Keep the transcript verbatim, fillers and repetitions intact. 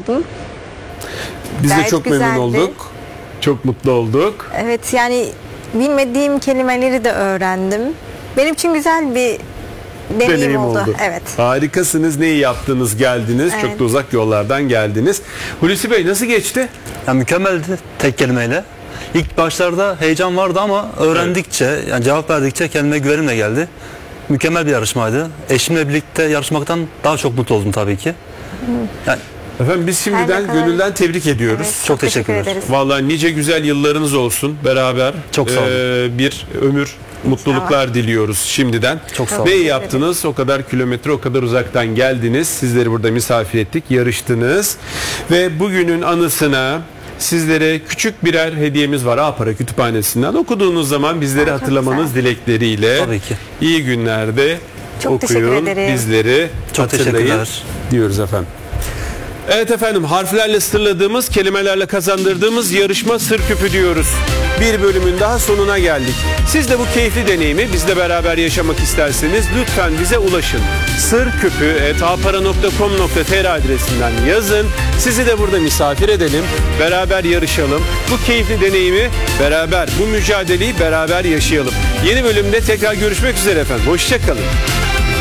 oldum. Biz de Gayet çok memnun güzeldi. olduk. Çok mutlu olduk. Evet, yani bilmediğim kelimeleri de öğrendim. Benim için güzel bir deneyim, Deneyim oldu. oldu. Evet. Harikasınız. Neyi yaptınız, geldiniz. Evet. Çok da uzak yollardan geldiniz. Hulusi Bey nasıl geçti? Yani mükemmeldi tek kelimeyle. İlk başlarda heyecan vardı ama öğrendikçe, yani cevap verdikçe kendime güvenimle geldi. Mükemmel bir yarışmaydı. Eşimle birlikte yarışmaktan daha çok mutlu oldum tabii ki. Yani Efendim biz şimdiden Her ne kadar- gönülden tebrik ediyoruz. Evet, Çok teşekkürler. ederiz. Vallahi nice güzel yıllarınız olsun. Beraber Çok sağ olun. eee, bir ömür, mutluluklar diliyoruz şimdiden. Çok sağ olun. Neyi yaptınız? O kadar kilometre, o kadar uzaktan geldiniz. Sizleri burada misafir ettik, yarıştınız. Ve bugünün anısına sizlere küçük birer hediyemiz var A Para Kütüphanesi'nden. Okuduğunuz zaman bizleri Çok hatırlamanız güzel. dilekleriyle. Tabii ki. İyi günlerde Çok teşekkür okuyun, ederim. bizleri Çok hatırlayın teşekkürler. diyoruz efendim. Evet efendim, harflerle sırladığımız, kelimelerle kazandırdığımız yarışma Sır Küpü diyoruz. Bir bölümün daha sonuna geldik. Siz de bu keyifli deneyimi bizle beraber yaşamak isterseniz lütfen bize ulaşın. sırküpü et a para nokta com nokta t r adresinden yazın. Sizi de burada misafir edelim. Beraber yarışalım. Bu keyifli deneyimi beraber, bu mücadeleyi beraber yaşayalım. Yeni bölümde tekrar görüşmek üzere efendim. Hoşça kalın.